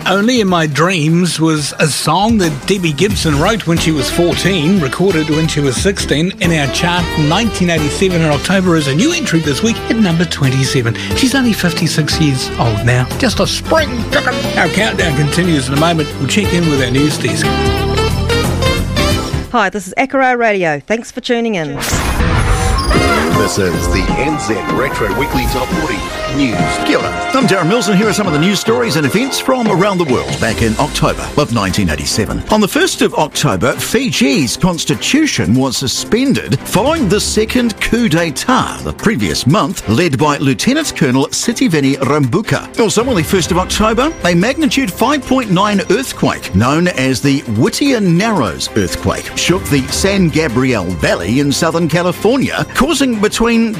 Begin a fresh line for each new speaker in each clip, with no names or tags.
Only in My Dreams was a song that Debbie Gibson wrote when she was 14, recorded when she was 16. In our chart, 1987 in October is a new entry this week at number 27. She's only 56 years old now. Just a spring chicken. Our countdown continues in a moment. We'll check in with our news desk.
Hi, this is Akara Radio. Thanks for tuning in.
This is the NZ Retro Weekly Top 40 News.
Kia ora. I'm Darren Mills, and here are some of the news stories and events from around the world back in October of 1987. On the 1st of October, Fiji's constitution was suspended following the second coup d'etat the previous month, led by Lieutenant Colonel Sitiveni Rabuka. Also on the 1st of October, a magnitude 5.9 earthquake known as the Whittier Narrows earthquake shook the San Gabriel Valley in Southern California, causing between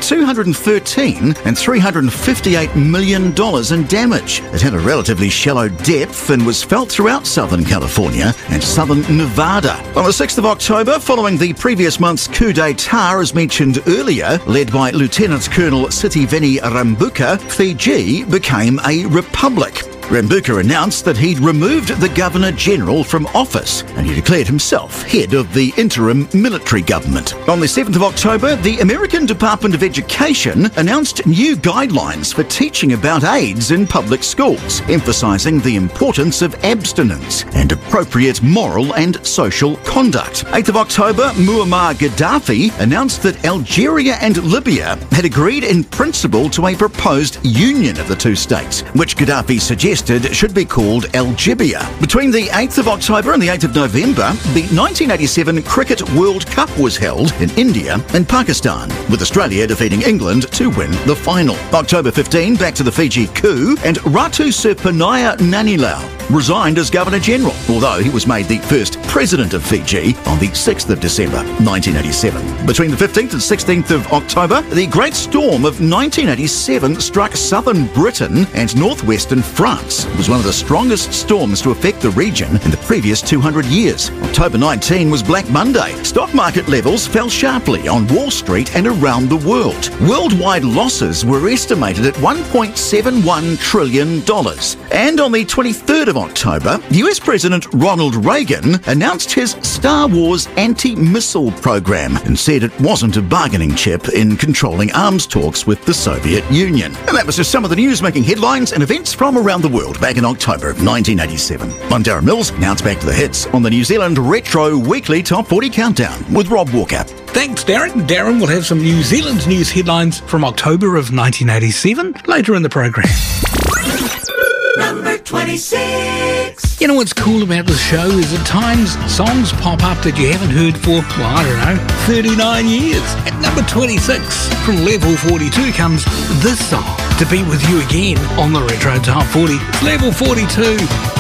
$213 and $358 million in damage. It had a relatively shallow depth and was felt throughout Southern California and Southern Nevada. On the 6th of October, following the previous month's coup d'etat, as mentioned earlier, led by Lieutenant Colonel Sitiveni Rabuka, Fiji became a republic. Rabuka announced that he'd removed the Governor-General from office and he declared himself head of the interim military government. On the 7th of October, the American Department of Education announced new guidelines for teaching about AIDS in public schools, emphasising the importance of abstinence and appropriate moral and social conduct. 8th of October, Muammar Gaddafi announced that Algeria and Libya had agreed in principle to a proposed union of the two states, which Gaddafi suggested should be called Algeria. Between the 8th of October and the 8th of November, the 1987 Cricket World Cup was held in India and Pakistan, with Australia defeating England to win the final. October 15, back to the Fiji coup, and Ratu Sirpanaya Nanilau resigned as Governor-General, although he was made the first President of Fiji on the 6th of December 1987. Between the 15th and 16th of October, the Great Storm of 1987 struck southern Britain and northwestern France. It was one of the strongest storms to affect the region in the previous 200 years. October 19 was Black Monday. Stock market levels fell sharply on Wall Street and around the world. Worldwide losses were estimated at $1.71 trillion. And on the 23rd of October, US President Ronald Reagan announced his Star Wars anti-missile program and said it wasn't a bargaining chip in controlling arms talks with the Soviet Union. And that was just some of the news making headlines and events from around the world back in October of 1987. I'm Darren Mills. Now it's back to the hits on the New Zealand Retro Weekly Top 40 Countdown with Rob Walker.
Thanks, Darren. Darren will have some New Zealand's news headlines from October of 1987 later in the programme.
Number 26.
You know what's cool about the show is at times songs pop up that you haven't heard for, well, I don't know, 39 years. At number 26, from Level 42 comes this song, To Be With You Again on the Retro Top 40. It's Level 42.